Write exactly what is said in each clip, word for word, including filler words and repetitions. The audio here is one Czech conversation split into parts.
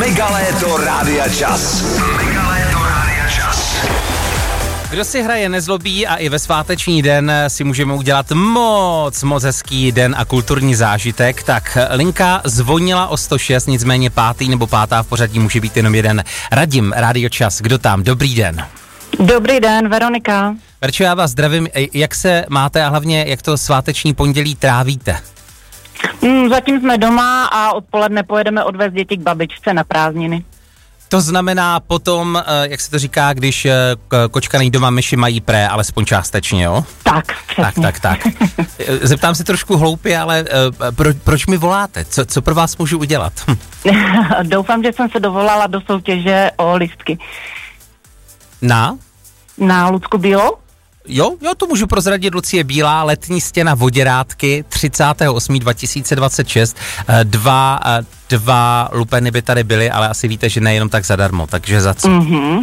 Megaléto Rádia Čas. Megaléto Rádia Čas. Kdo si hraje, nezlobí a i ve sváteční den si můžeme udělat moc, moc hezký den a kulturní zážitek. Tak linka zvonila o sto šest, nicméně pátý nebo pátá v pořadí může být jenom jeden. Radim, Rádio Čas, kdo tam? Dobrý den. Dobrý den, Veronika. Verčo, já vás zdravím. Jak se máte a hlavně jak to sváteční pondělí trávíte? Mm, zatím jsme doma a odpoledne pojedeme odvést děti k babičce na prázdniny. To znamená potom, jak se to říká, když kočka není doma, myši mají pré, alespoň částečně, jo? Tak, přesně. Tak, tak, tak. Zeptám se trošku hloupě, ale pro, proč mi voláte? Co, co pro vás můžu udělat? Doufám, že jsem se dovolala do soutěže o lístky. Na? Na Lucku Bílou? Jo, jo, to můžu prozradit. Lucie Bílá, letní stěna Voděrádky, třicátého osmého dva tisíce dvacet šest. Dva, dva lupeny by tady byly, ale asi víte, že nejenom tak zadarmo, takže za co? Mm-hmm.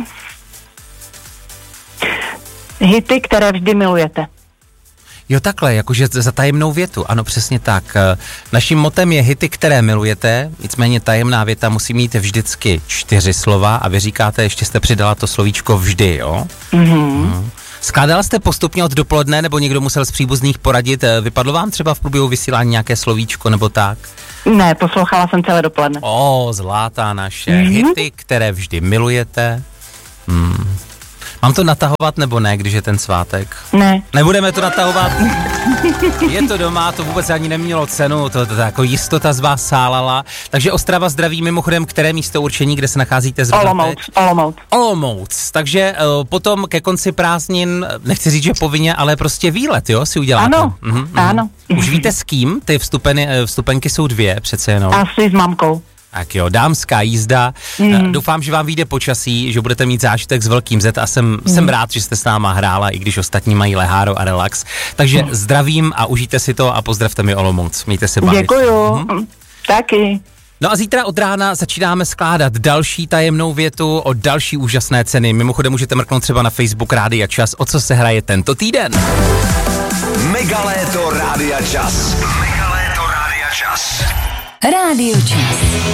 Hity, které vždy milujete. Jo, takhle, jakože za tajemnou větu, ano, přesně tak. Naším motem je hity, které milujete, nicméně tajemná věta musí mít vždycky čtyři slova a vy říkáte, ještě jste přidala to slovíčko vždy, jo? Mm-hmm. Mm. Skládala jste postupně od dopoledne, nebo někdo musel z příbuzných poradit? Vypadlo vám třeba v průběhu vysílání nějaké slovíčko, nebo tak? Ne, poslouchala jsem celé dopoledne. O, zlatá naše. Mm-hmm. Hity, které vždy milujete. Hmm. Mám to natahovat nebo ne, když je ten svátek? Ne. Nebudeme to natahovat? Je to doma, to vůbec ani nemělo cenu, to, to, to jako jistota z vás sálala. Takže Ostrava zdraví, mimochodem, které místo určení, kde se nacházíte zrovna Olomouc, Olomouc. Olomouc, takže uh, potom ke konci prázdnin, nechci říct, že povinně, ale prostě výlet, jo, si uděláte. Ano, mhm, ano. Už víte s kým? Ty vstupeny, vstupenky jsou dvě přece jenom. Asi s mamkou. Tak jo, dámská jízda. Mm. Doufám, že vám vyjde počasí, že budete mít zážitek s velkým Z a jsem, mm. jsem rád, že jste s náma hrála, i když ostatní mají leháro a relax. Takže mm. zdravím a užijte si to a pozdravte mi Olomouc. Mějte se bavit. Děkuju. Mm. Taky. No a zítra od rána začínáme skládat další tajemnou větu o další úžasné ceny. Mimochodem můžete mrknout třeba na Facebook Rádia Čas, o co se hraje tento týden. Megaléto Rádia Čas. Megaléto Rádia Čas. Rádio Čas.